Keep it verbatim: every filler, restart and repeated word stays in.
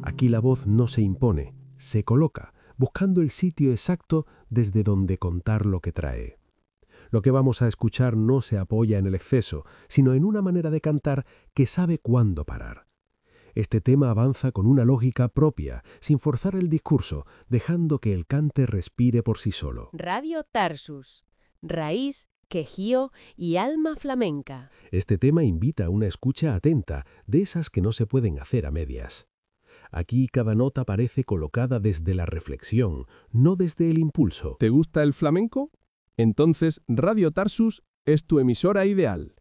Aquí la voz no se impone, se coloca, buscando el sitio exacto desde donde contar lo que trae. Lo que vamos a escuchar no se apoya en el exceso, sino en una manera de cantar que sabe cuándo parar. Este tema avanza con una lógica propia, sin forzar el discurso, dejando que el cante respire por sí solo. Radio Tarsus, raíz, quejío y alma flamenca. Este tema invita a una escucha atenta, de esas que no se pueden hacer a medias. Aquí cada nota parece colocada desde la reflexión, no desde el impulso. ¿Te gusta el flamenco? Entonces Radio Tarsus es tu emisora ideal.